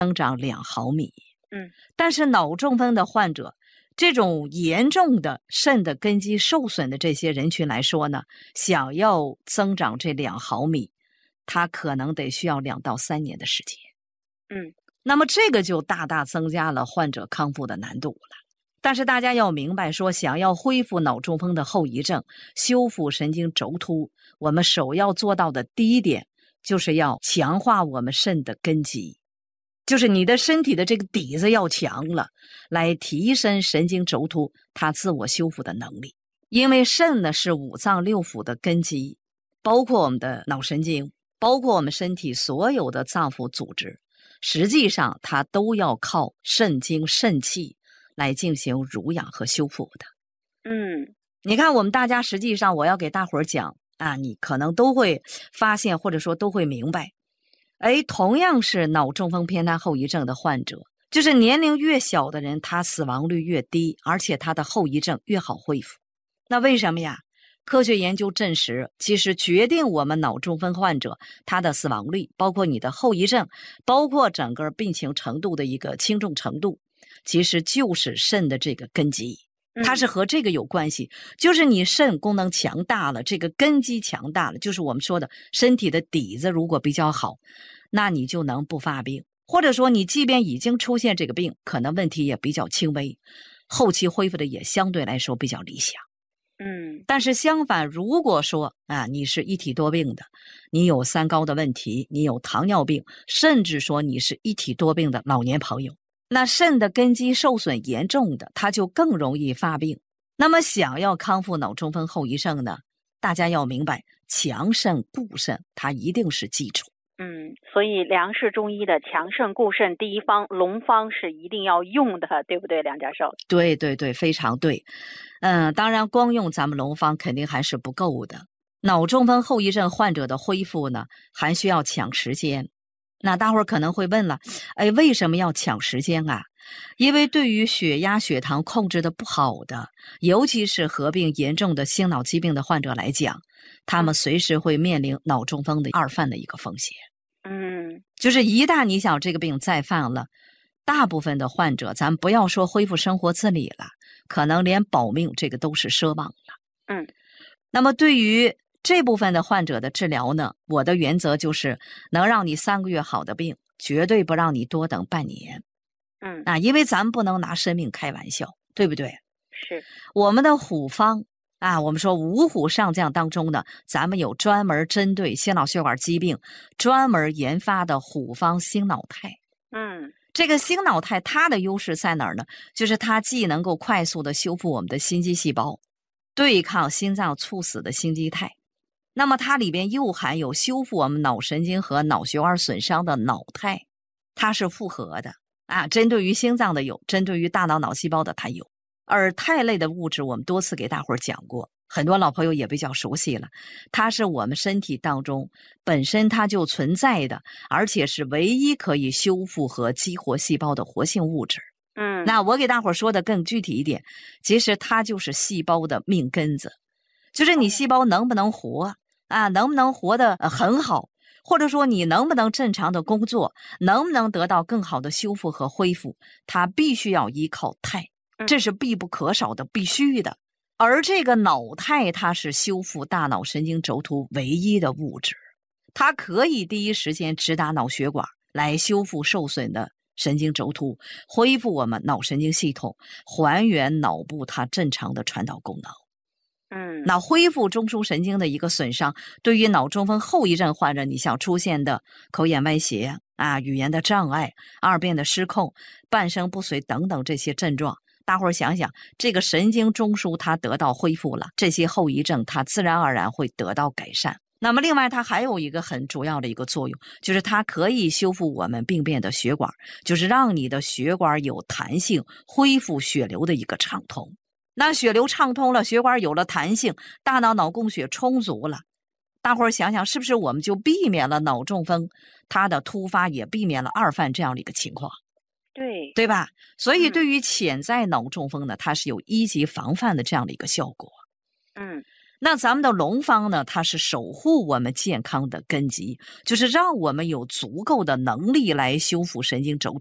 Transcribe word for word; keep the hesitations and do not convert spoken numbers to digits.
增长两毫米。 嗯， 但是脑中风的患者，这种严重的肾的根基受损的这些人群来说呢，想要增长这两毫米，他可能得需要两到三年的时间。 嗯， 那么这个就大大增加了患者康复的难度了。但是大家要明白说，想要恢复脑中风的后遗症，修复神经轴突，我们首要做到的第一点，就是要强化我们肾的根基，就是你的身体的这个底子要强了，来提升神经轴突它自我修复的能力。因为肾呢是五脏六腑的根基，包括我们的脑神经，包括我们身体所有的脏腑组织，实际上它都要靠肾精肾气来进行濡养和修复的。 嗯， 你看我们大家实际上我要给大伙儿讲啊，你可能都会发现或者说都会明白，哎，同样是脑中风偏瘫后遗症的患者，就是年龄越小的人，他死亡率越低，而且他的后遗症越好恢复。那为什么呀？科学研究证实，其实决定我们脑中风患者他的死亡率，包括你的后遗症，包括整个病情程度的一个轻重程度，其实就是肾的这个根基，它是和这个有关系。就是你肾功能强大了，这个根基强大了，就是我们说的身体的底子如果比较好，那你就能不发病，或者说你即便已经出现这个病，可能问题也比较轻微，后期恢复的也相对来说比较理想。 嗯， 但是相反，如果说啊，你是一体多病的，你有三高的问题，你有糖尿病，甚至说你是一体多病的老年朋友，那肾的根基受损严重的，它就更容易发病。那么想要康复脑中风后遗症呢，大家要明白，强肾固肾它一定是基础。 嗯，所以梁氏中医的强肾固肾第一方龙方是一定要用的，对不对，梁教授？ 对对对，非常对。嗯，当然光用咱们龙方肯定还是不够的。脑中风后遗症患者的恢复呢，还需要抢时间。那大伙儿可能会问了，哎，为什么要抢时间啊？因为对于血压、血糖控制的不好的，尤其是合并严重的心脑疾病的患者来讲，他们随时会面临脑中风的二犯的一个风险。 嗯， 就是一旦你想这个病再犯了，大部分的患者，咱不要说恢复生活自理了，可能连保命这个都是奢望了。 嗯， 那么对于这部分的患者的治疗呢，我的原则就是能让你三个月好的病，绝对不让你多等半年。 嗯， 啊，因为咱们不能拿生命开玩笑，对不对？ 是我们的虎方啊，我们说五虎上将当中呢，咱们有专门针对心脑血管疾病专门研发的虎方心脑肽。 嗯， 这个心脑肽它的优势在哪儿呢？就是它既能够快速的修复我们的心肌细胞，对抗心脏猝死的心肌肽，那么它里边又含有修复我们脑神经和脑血管损伤的脑肽，它是复合的啊，针对于心脏的有，针对于大脑脑细胞的它有。而肽类的物质我们多次给大伙儿讲过，很多老朋友也比较熟悉了，它是我们身体当中本身它就存在的，而且是唯一可以修复和激活细胞的活性物质。 嗯， 那我给大伙儿说的更具体一点，其实它就是细胞的命根子，就是你细胞能不能活啊，能不能活得很好，或者说你能不能正常的工作，能不能得到更好的修复和恢复，它必须要依靠肽，这是必不可少的，必须的。而这个脑肽它是修复大脑神经轴突唯一的物质，它可以第一时间直达脑血管来修复受损的神经轴突，恢复我们脑神经系统，还原脑部它正常的传导功能。 嗯， 那恢复中枢神经的一个损伤，对于脑中风后遗症患者，你像出现的口眼歪斜啊、语言的障碍、二便的失控、半身不遂等等这些症状，大伙儿想想，这个神经中枢它得到恢复了，这些后遗症它自然而然会得到改善。那么另外它还有一个很主要的一个作用，就是它可以修复我们病变的血管，就是让你的血管有弹性，恢复血流的一个畅通。那血流畅通了，血管有了弹性，大脑脑供血充足了，大伙儿想想是不是我们就避免了脑中风它的突发，也避免了二犯这样的一个情况， 对， 对吧？所以对于潜在脑中风呢，它是有一级防范的这样的一个效果。 嗯， 那咱们的龙方呢，它是守护我们健康的根基，就是让我们有足够的能力来修复神经轴